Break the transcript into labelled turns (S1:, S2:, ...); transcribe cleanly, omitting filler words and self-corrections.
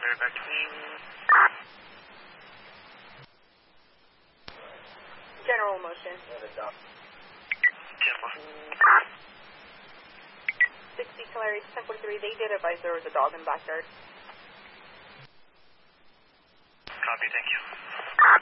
S1: Thunder, back to wing.
S2: General motion.
S1: Tampa.
S2: 60 Tulare 1043, they did advise there was a dog in the backyard.
S1: Copy, thank you.